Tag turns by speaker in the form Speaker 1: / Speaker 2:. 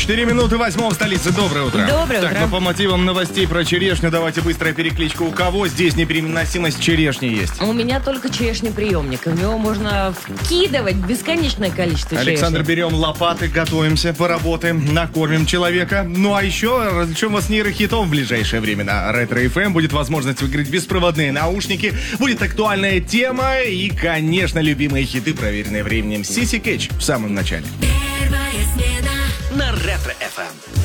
Speaker 1: 4 минуты 8 в столице. Доброе утро.
Speaker 2: Доброе утро.
Speaker 1: Так, ну по мотивам новостей про черешню давайте быстрая перекличка. У кого здесь непереносимость черешни есть?
Speaker 2: У меня только черешнеприемник. В него можно вкидывать бесконечное количество
Speaker 1: Александр,
Speaker 2: черешни.
Speaker 1: берем лопаты, готовимся, поработаем, накормим человека. Ну а еще развлечем вас нейрохитом в ближайшее время. На Ретро FM будет возможность выиграть беспроводные наушники, будет актуальная тема и, конечно, любимые хиты, проверенные временем. Сиси Кетч в самом начале.
Speaker 3: Первая смена на Ретро FM.